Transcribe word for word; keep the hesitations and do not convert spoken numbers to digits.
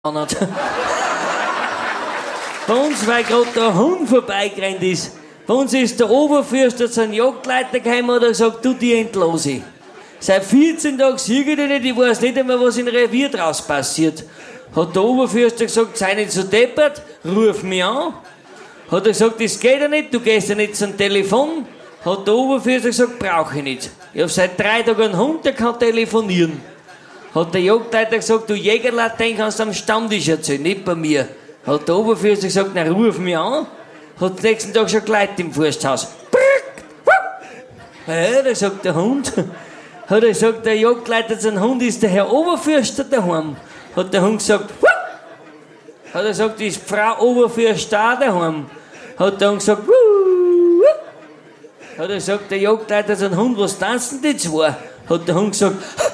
Nicht. Bei uns, weil gerade der Hund vorbeigerannt ist, bei uns ist der Oberfürster zu einem Jagdleiter gekommen und hat gesagt, du, die entlose. Seit vierzehn Tagen sehe ich die nicht, ich weiß nicht einmal, was im Revier draus passiert. Hat der Oberfürster gesagt, sei nicht so deppert, ruf mich an. Hat er gesagt, das geht ja nicht, du gehst ja nicht zum Telefon. Hat der Oberfürster gesagt, brauche ich nicht. Ich hab seit drei Tagen einen Hund, der kann telefonieren. Hat der Jagdleiter gesagt, du Jägerlatein kannst du am Stammtisch erzählen, nicht bei mir. Hat der Oberfürster gesagt, na ruf mich an. Hat den nächsten Tag schon Leute im Forsthaus. Ja, da sagt der Hund. Hat er gesagt, der Jagdleiter zu einem Hund ist der Herr Oberfürster daheim. Hat der Hund gesagt, Wupp! Hat er gesagt, ist Frau Oberfürster auch daheim. Hat der Hund gesagt, Wupp! Hat er gesagt, der Jagdleiter zu einem Hund, was tanzen die zwei? Hat der Hund gesagt,